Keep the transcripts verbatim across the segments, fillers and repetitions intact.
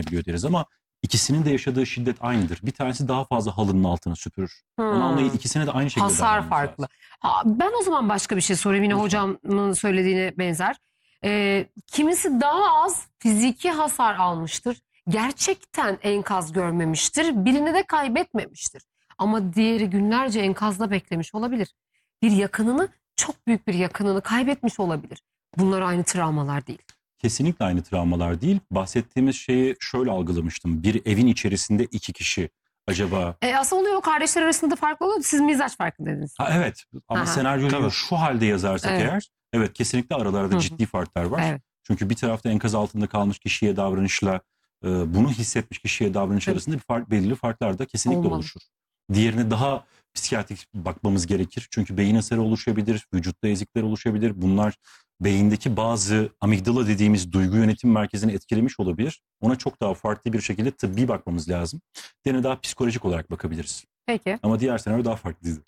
etkilenebiliyor deriz ama ikisinin de yaşadığı şiddet aynıdır. Bir tanesi daha fazla halının altına süpürür. Hmm. Onu anlayıp ikisine de aynı şekilde Hasar davranmamız farklı. lazım. Ha, ben o zaman başka bir şey sorayım yine Lütfen. hocamın söylediğine benzer. Ee, kimisi daha az fiziki hasar almıştır. Gerçekten enkaz görmemiştir. Birini de kaybetmemiştir. Ama diğeri günlerce enkazda beklemiş olabilir. Bir yakınını, çok büyük bir yakınını kaybetmiş olabilir. Bunlar aynı travmalar değil. Kesinlikle aynı travmalar değil. Bahsettiğimiz şeyi şöyle algılamıştım. Bir evin içerisinde iki kişi acaba... E, aslında oluyor, kardeşler arasında farklı oluyor. Siz mizaç farkı dediniz. Ha, evet ama Aha. senaryoyu Tabii. şu halde yazarsak Evet. eğer, evet kesinlikle aralarda Hı hı. ciddi farklar var. Evet. Çünkü bir tarafta enkaz altında kalmış kişiye davranışla e, bunu hissetmiş kişiye davranış Evet. arasında bir fark, belirli farklar da kesinlikle Olmalı. oluşur. Diğerine daha psikiyatrik bakmamız gerekir. Çünkü beyin hasarı oluşabilir, vücutta ezikler oluşabilir. Bunlar beyindeki bazı amigdala dediğimiz duygu yönetim merkezini etkilemiş olabilir. Ona çok daha farklı bir şekilde tıbbi bakmamız lazım. Diğerine daha psikolojik olarak bakabiliriz. Peki. Ama diğer senaryo daha farklıydı.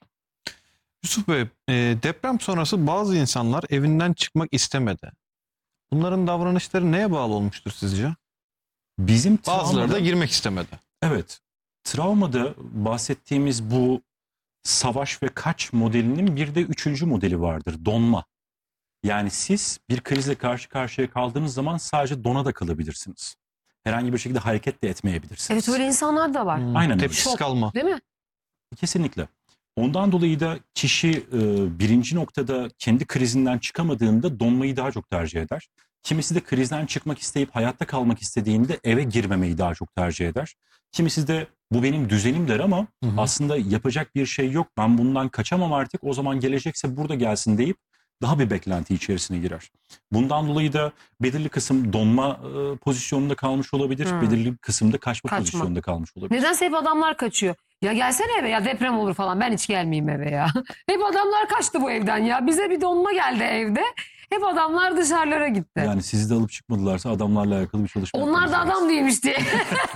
Yusuf Bey, e, deprem sonrası bazı insanlar evinden çıkmak istemedi. Bunların davranışları neye bağlı olmuştur sizce? Bizim Bazıları da travmada- girmek istemedi. Evet. Travmada bahsettiğimiz bu savaş ve kaç modelinin bir de üçüncü modeli vardır. Donma. Yani siz bir krizle karşı karşıya kaldığınız zaman sadece dona da kalabilirsiniz. Herhangi bir şekilde hareket de etmeyebilirsiniz. Evet, öyle insanlar da var. Hmm, Aynen öyle. Tepkisiz Şok. kalma. Değil mi? Kesinlikle. Ondan dolayı da kişi e, birinci noktada kendi krizinden çıkamadığında donmayı daha çok tercih eder. Kimisi de krizden çıkmak isteyip hayatta kalmak istediğinde eve girmemeyi daha çok tercih eder. Kimisi de bu benim düzenim der ama Hı hı. aslında yapacak bir şey yok. Ben bundan kaçamam artık, o zaman gelecekse burada gelsin deyip daha bir beklenti içerisine girer. Bundan dolayı da belirli kısım donma e, pozisyonunda kalmış olabilir. Hmm. Belirli kısımda kaçma, Kaçma. pozisyonunda kalmış olabilir. Nedense hep adamlar kaçıyor. Ya gelsene eve, ya deprem olur falan, ben hiç gelmeyeyim eve ya. Hep adamlar kaçtı bu evden ya. Bize bir donma geldi evde. Hep adamlar dışarılara gitti. Yani sizi de alıp çıkmadılarsa adamlarla alakalı bir çalışma Onlar da yapmamız adam lazım. değilmiş diye.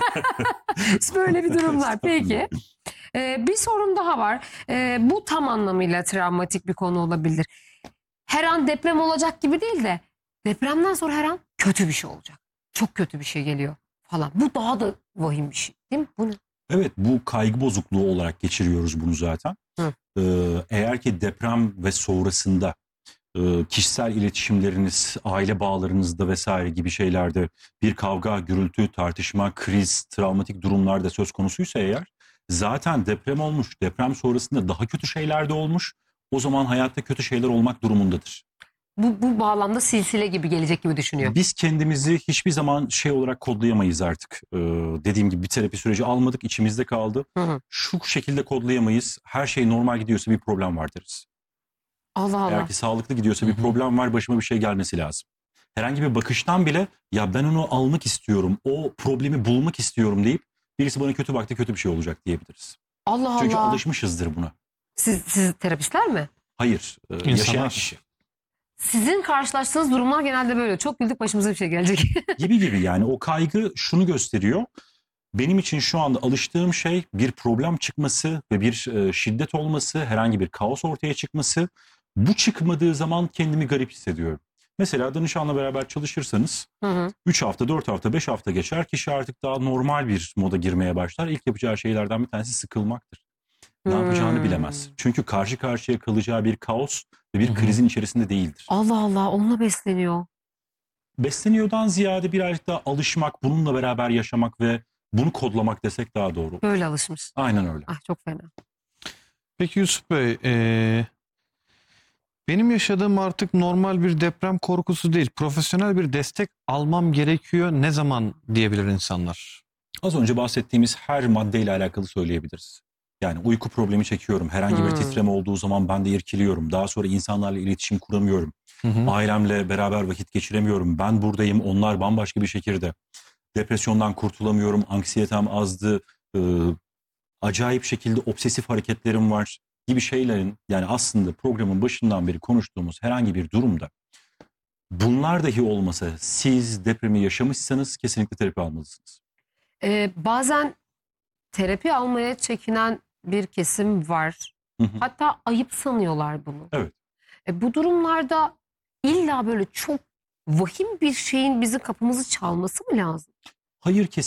Böyle bir durumlar. Peki. Ee, bir sorun daha var. Ee, bu tam anlamıyla travmatik bir konu olabilir. Her an deprem olacak gibi değil de depremden sonra her an kötü bir şey olacak. Çok kötü bir şey geliyor falan. Bu daha da vahim bir şey değil mi? Bu ne? Evet, bu kaygı bozukluğu olarak geçiriyoruz bunu zaten. Hı. Ee, eğer ki deprem ve sonrasında e, kişisel iletişimleriniz, aile bağlarınızda vesaire gibi şeylerde bir kavga, gürültü, tartışma, kriz, travmatik durumlarda söz konusuysa eğer, zaten deprem olmuş, deprem sonrasında daha kötü şeyler de olmuş, o zaman hayatta kötü şeyler olmak durumundadır. Bu, bu bağlamda silsile gibi gelecek gibi düşünüyor. Biz kendimizi hiçbir zaman şey olarak kodlayamayız artık. Ee, dediğim gibi bir terapi süreci almadık, içimizde kaldı. Hı hı. Şu şekilde kodlayamayız. Her şey normal gidiyorsa bir problem var deriz. Allah Allah. Eğer ki sağlıklı gidiyorsa Hı bir hı. problem var, başıma bir şey gelmesi lazım. Herhangi bir bakıştan bile ya ben onu almak istiyorum, o problemi bulmak istiyorum deyip birisi bana kötü baktı, kötü bir şey olacak diyebiliriz. Allah Çünkü Allah. alışmışızdır buna. Siz, siz terapistler mi? Hayır, e, yaşayan İnsanlar. kişi. Sizin karşılaştığınız durumlar genelde böyle. Çok güldük, başımıza bir şey gelecek. Gibi gibi yani o kaygı şunu gösteriyor. Benim için şu anda alıştığım şey bir problem çıkması ve bir e, şiddet olması, herhangi bir kaos ortaya çıkması. Bu çıkmadığı zaman kendimi garip hissediyorum. Mesela danışanla beraber çalışırsanız Hı hı. üç hafta, dört hafta, beş hafta geçer. Kişi artık daha normal bir moda girmeye başlar. İlk yapacağı şeylerden bir tanesi sıkılmaktır. Ne yapacağını Hmm. bilemez. Çünkü karşı karşıya kalacağı bir kaos ve bir Hı hı. krizin içerisinde değildir. Allah Allah, onunla besleniyor. Besleniyordan ziyade birazcık daha alışmak, bununla beraber yaşamak ve bunu kodlamak desek daha doğru. Böyle alışmış. Aynen öyle. Ah, çok fena. Peki Yusuf Bey, e, benim yaşadığım artık normal bir deprem korkusu değil. Profesyonel bir destek almam gerekiyor. Ne zaman diyebilir insanlar? Az önce bahsettiğimiz her maddeyle alakalı söyleyebiliriz. Yani uyku problemi çekiyorum. Herhangi bir Hmm. titreme olduğu zaman ben de irkiliyorum. Daha sonra insanlarla iletişim kuramıyorum. Hı hı. Ailemle beraber vakit geçiremiyorum. Ben buradayım, onlar bambaşka bir şekilde. Depresyondan kurtulamıyorum. Anksiyetem azdı. Ee, acayip şekilde obsesif hareketlerim var gibi şeylerin, yani aslında programın başından beri konuştuğumuz herhangi bir durumda bunlar dahi olmasa siz depremi yaşamışsanız kesinlikle terapi almalısınız. Ee, bazen terapi almaya çekinen bir kesim var. Hı hı. Hatta ayıp sanıyorlar bunu. Evet. E, bu durumlarda illa böyle çok vahim bir şeyin bizim kapımızı çalması mı lazım? Hayır, kesinlikle.